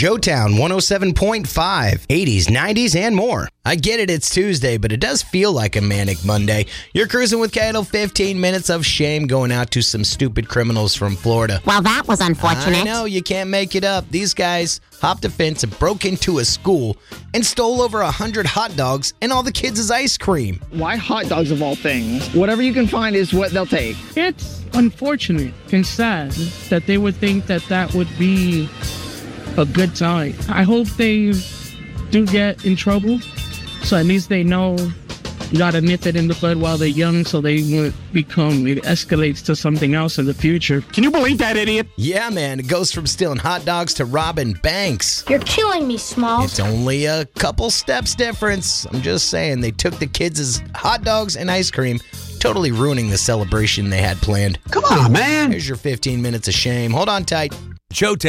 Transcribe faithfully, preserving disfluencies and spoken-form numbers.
Joetown one oh seven point five, eighties, nineties, and more. I get it, it's Tuesday, but it does feel like a manic Monday. You're cruising with Kyle, fifteen minutes of shame going out to some stupid criminals from Florida. Well, that was unfortunate. I know, you can't make it up. These guys hopped a fence and broke into a school and stole over one hundred hot dogs and all the kids' ice cream. Why hot dogs of all things? Whatever you can find is what they'll take. It's unfortunate and sad that they would think that that would be a good time. I hope they do get in trouble, so at least they know you gotta nip it in the bud while they're young so they won't become, it escalates to something else in the future. Can you believe that, idiot? Yeah, man, it goes from stealing hot dogs to robbing banks. You're killing me, Smalls. It's only a couple steps difference. I'm just saying, they took the kids' hot dogs and ice cream, totally ruining the celebration they had planned. Come on, man. Here's your fifteen minutes of shame. Hold on tight. Joe